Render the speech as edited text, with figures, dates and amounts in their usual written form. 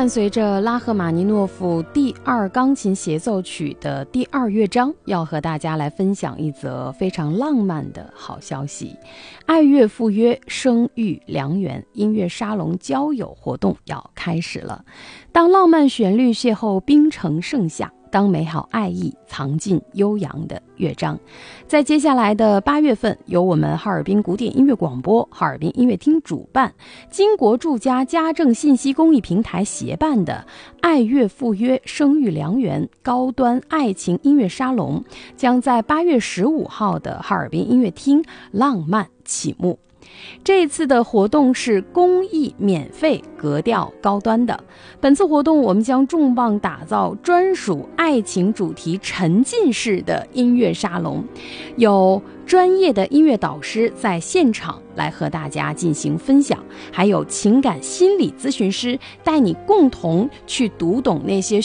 伴随着拉赫玛尼诺夫第2钢琴协奏曲的第2乐章，要和大家来分享一则非常浪漫的好消息。爱乐赴约，生育良缘音乐沙龙交友活动要开始了。当浪漫旋律邂逅冰城盛夏，当美好爱意藏进悠扬的乐章。在接下来的8月份，由我们哈尔滨古典音乐广播、哈尔滨音乐厅主办，金国住家家政信息公益平台协办的爱乐赴约生育良缘高端爱情音乐沙龙，将在8月15号的哈尔滨音乐厅浪漫启幕。这一次的活动是公益免费格调高端的。本次活动我们将重磅打造专属爱情主题沉浸式的音乐沙龙，有专业的音乐导师在现场来和大家进行分享，还有情感心理咨询师带你共同去读懂那些